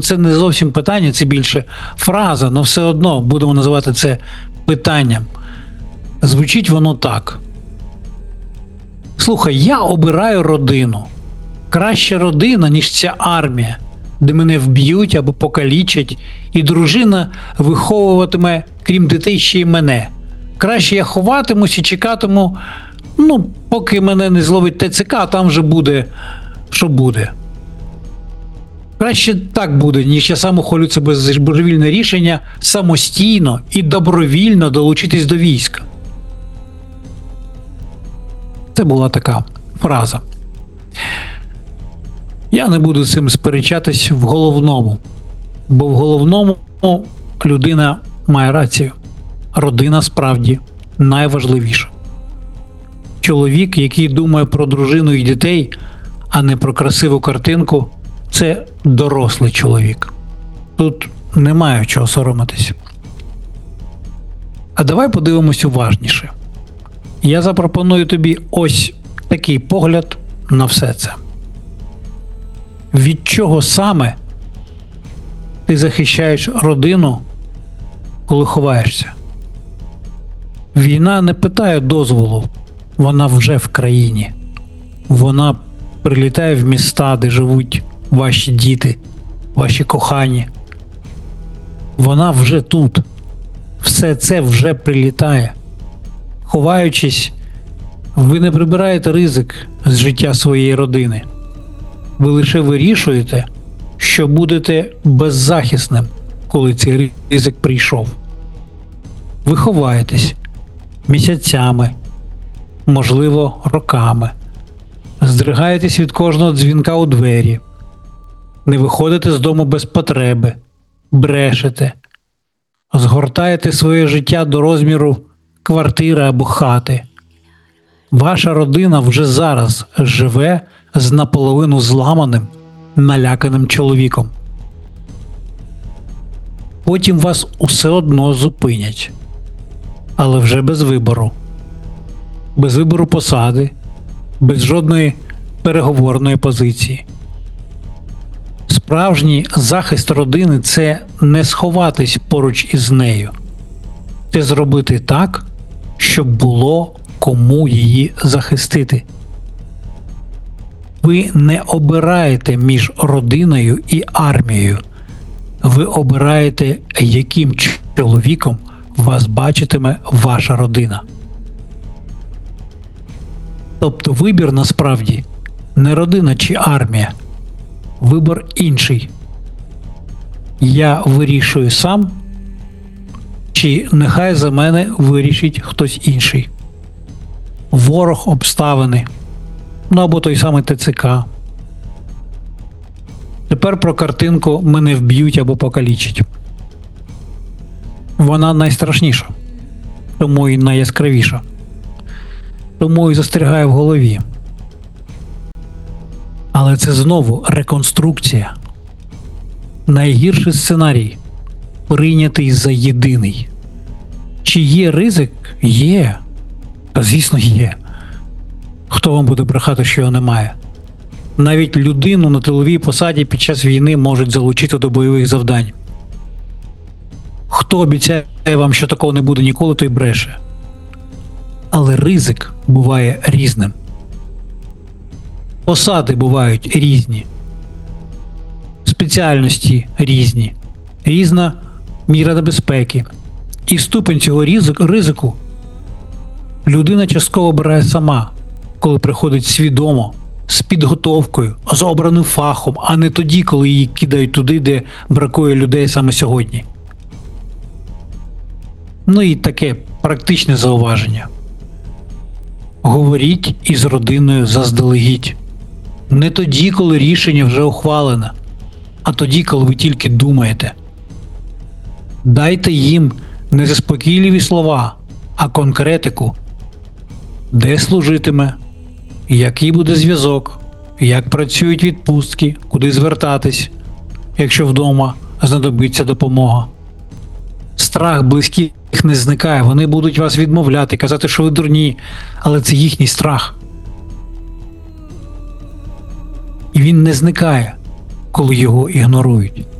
це не зовсім питання, це більше фраза, але все одно будемо називати це питанням. Звучить воно так. Слухай, я обираю родину. Краща родина, ніж ця армія, де мене вб'ють або покалічать, і дружина виховуватиме, крім дітей, ще й мене. Краще я ховатимусь і чекатиму, поки мене не зловить ТЦК, а там вже буде, що буде. Краще так буде, ніж я сам ухвалю це безбожевільне рішення самостійно і добровільно долучитись до війська. Це була така фраза. Я не буду з цим сперечатись в головному, бо в головному людина має рацію. Родина справді найважливіша. Чоловік, який думає про дружину і дітей, а не про красиву картинку, це дорослий чоловік. Тут немає чого соромитись. А давай подивимось уважніше. Я запропоную тобі ось такий погляд на все це. Від чого саме ти захищаєш родину, коли ховаєшся? Війна не питає дозволу, вона вже в країні. Вона прилітає в міста, де живуть ваші діти, ваші кохані. Вона вже тут. Все це вже прилітає. Ховаючись, ви не прибираєте ризик з життя своєї родини. Ви лише вирішуєте, що будете беззахисним, коли цей ризик прийшов. Ви ховаєтесь місяцями, можливо, роками. Здригаєтесь від кожного дзвінка у двері. Не виходите з дому без потреби. Брешете. Згортаєте своє життя до розміру квартири або хати. Ваша родина вже зараз живе з наполовину зламаним, наляканим чоловіком. Потім вас усе одно зупинять. Але вже без вибору. Без вибору посади, без жодної переговорної позиції. Справжній захист родини – це не сховатись поруч із нею. Це зробити так, щоб було кому її захистити. Ви не обираєте між родиною і армією. Ви обираєте, яким чоловіком вас бачитиме ваша родина. Тобто вибір насправді не родина чи армія. Вибір інший. Я вирішую сам, чи нехай за мене вирішить хтось інший. Ворог, обставини, або той самий ТЦК. Тепер про картинку «мене вб'ють або покалічать». Вона найстрашніша, тому і найяскравіша. Тому і застрягає в голові. Але це знову реконструкція. Найгірший сценарій, прийнятий за єдиний. Чи є ризик? Є. Та звісно є. Хто вам буде брехати, що його немає? Навіть людину на тиловій посаді під час війни можуть залучити до бойових завдань. Хто обіцяє вам, що такого не буде ніколи, той бреше. Але ризик буває різним. Посади бувають різні. Спеціальності різні. Різна міра небезпеки. І ступень цього ризику людина частково обирає сама, коли приходить свідомо, з підготовкою, з обраним фахом, а не тоді, коли її кидають туди, де бракує людей саме сьогодні. І таке практичне зауваження. Говоріть із родиною заздалегідь. Не тоді, коли рішення вже ухвалене, а тоді, коли ви тільки думаєте. Дайте їм не заспокійливі слова, а конкретику. Де служитиме, який буде зв'язок, як працюють відпустки, куди звертатись, якщо вдома знадобиться допомога. Страх близьких не зникає, вони будуть вас відмовляти, казати, що ви дурні, але це їхній страх. І він не зникає, коли його ігнорують.